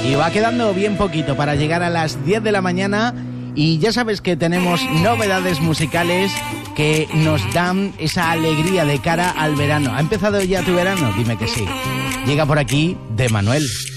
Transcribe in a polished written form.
Y va quedando bien poquito para llegar a las 10 de la mañana y ya sabes que tenemos novedades musicales que nos dan esa alegría de cara al verano. ¿Ha empezado ya tu verano? Dime que sí. Llega por aquí De Manuel.